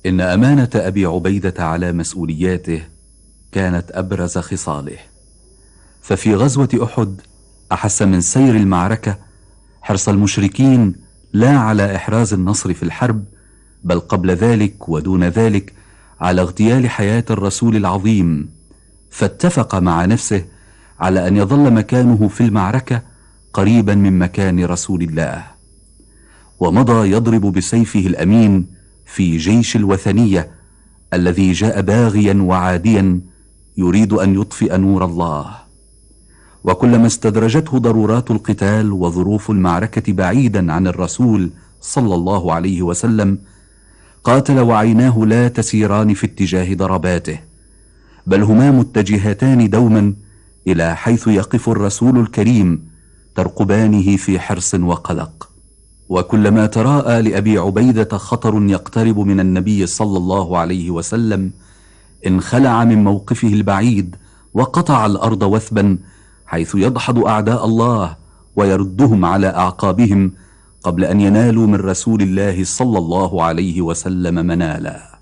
إن أمانة أبي عبيدة على مسؤولياته كانت أبرز خصاله. ففي غزوة أحد أحس من سير المعركة حرص المشركين لا على إحراز النصر في الحرب، بل قبل ذلك ودون ذلك على اغتيال حياة الرسول العظيم، فاتفق مع نفسه على أن يظل مكانه في المعركة قريبا من مكان رسول الله، ومضى يضرب بسيفه الأمين في جيش الوثنية الذي جاء باغيا وعاديا يريد أن يطفئ نور الله. وكلما استدرجته ضرورات القتال وظروف المعركة بعيدا عن الرسول صلى الله عليه وسلم قاتل وعيناه لا تسيران في اتجاه ضرباته، بل هما متجهتان دوما إلى حيث يقف الرسول الكريم ترقبانه في حرص وقلق. وكلما تراءى لأبي عبيدة خطر يقترب من النبي صلى الله عليه وسلم انخلع من موقفه البعيد وقطع الأرض وثبا، حيث يدحض أعداء الله ويردهم على أعقابهم قبل أن ينالوا من رسول الله صلى الله عليه وسلم منالا.